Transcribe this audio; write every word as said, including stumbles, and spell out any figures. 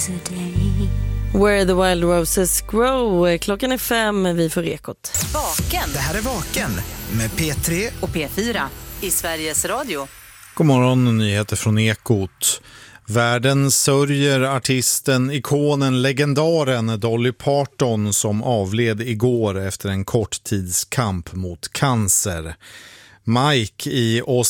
Where the Wild Roses Grow. Klockan är fem, vi får Ekot. Vaken. Det här är Vaken med P tre Och P fyra i Sveriges Radio. God morgon, nyheter från Ekot. Världen sörjer artisten, ikonen, legendaren Dolly Parton som avled igår efter en kort tids kamp mot cancer. Mike i